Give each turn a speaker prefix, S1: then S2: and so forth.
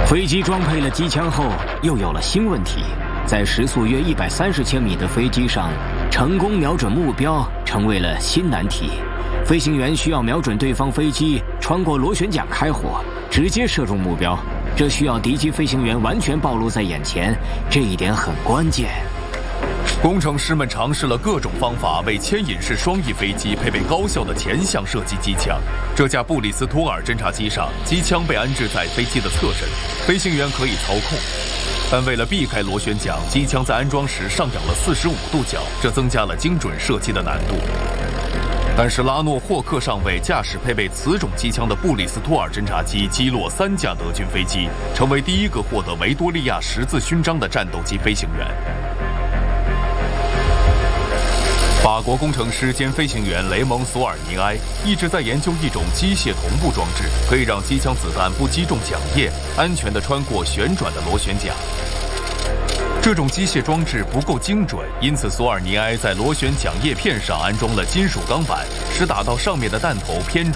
S1: 飞机装配了机枪后，又有了新问题。在时速约130千米的飞机上，成功瞄准目标成为了新难题。飞行员需要瞄准对方飞机，穿过螺旋桨开火，直接射中目标。这需要敌机飞行员完全暴露在眼前，这一点很关键。
S2: 工程师们尝试了各种方法，为牵引式双翼飞机配备高效的前向射击机枪。这架布里斯托尔侦察机上，机枪被安置在飞机的侧身，飞行员可以操控。但为了避开螺旋桨，机枪在安装时上仰了45度角，这增加了精准射击的难度。但是拉诺霍克上尉驾驶配备此种机枪的布里斯托尔侦察机，击落3架德军飞机，成为第一个获得维多利亚十字勋章的战斗机飞行员。法国工程师兼飞行员雷蒙·索尔尼埃一直在研究一种机械同步装置，可以让机枪子弹不击中桨叶，安全地穿过旋转的螺旋桨。这种机械装置不够精准，因此索尔尼埃在螺旋桨叶片上安装了金属钢板，使打到上面的弹头偏